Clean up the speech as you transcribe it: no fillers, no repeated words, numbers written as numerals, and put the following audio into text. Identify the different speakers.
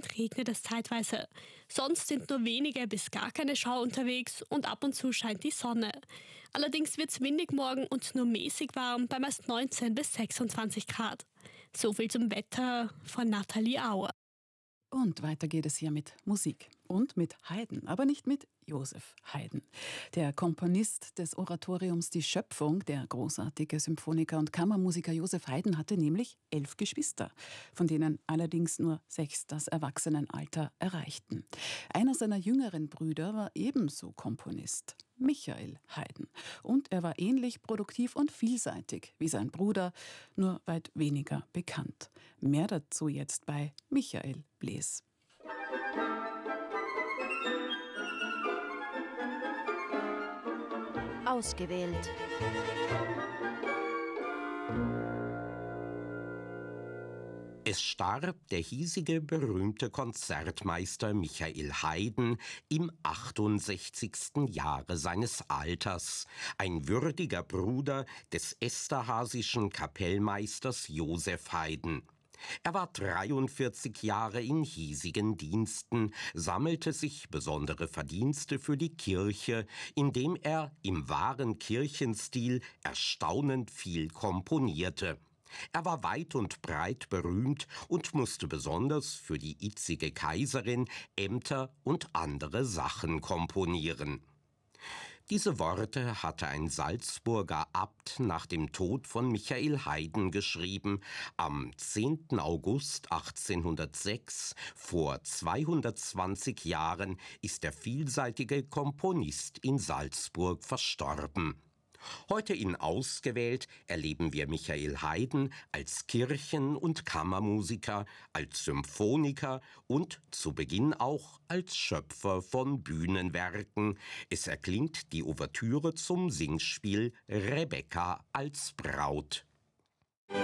Speaker 1: Abend regnet es zeitweise. Sonst sind nur wenige bis gar keine Schauer unterwegs und ab und zu scheint die Sonne. Allerdings wird es windig morgen und nur mäßig warm bei meist 19 bis 26 Grad. So viel zum Wetter von Nathalie Auer.
Speaker 2: Und weiter geht es hier mit Musik und mit Haydn, aber nicht mit Joseph Haydn. Der Komponist des Oratoriums Die Schöpfung, der großartige Symphoniker und Kammermusiker Joseph Haydn, hatte nämlich 11 Geschwister, von denen allerdings nur 6 das Erwachsenenalter erreichten. Einer seiner jüngeren Brüder war ebenso Komponist, Michael Haydn. Und er war ähnlich produktiv und vielseitig wie sein Bruder, nur weit weniger bekannt. Mehr dazu jetzt bei Michael Blees.
Speaker 3: Ausgewählt.
Speaker 4: Es starb der hiesige berühmte Konzertmeister Michael Haydn im 68. Jahre seines Alters, ein würdiger Bruder des esterhazischen Kapellmeisters Joseph Haydn. Er war 43 Jahre in hiesigen Diensten, sammelte sich besondere Verdienste für die Kirche, indem er im wahren Kirchenstil erstaunend viel komponierte. Er war weit und breit berühmt und musste besonders für die itzige Kaiserin Ämter und andere Sachen komponieren. Diese Worte hatte ein Salzburger Abt nach dem Tod von Michael Haydn geschrieben. Am 10. August 1806, vor 220 Jahren, ist der vielseitige Komponist in Salzburg verstorben. Heute in Ausgewählt erleben wir Michael Haydn als Kirchen- und Kammermusiker, als Symphoniker und zu Beginn auch als Schöpfer von Bühnenwerken. Es erklingt die Ouvertüre zum Singspiel Rebecca als Braut.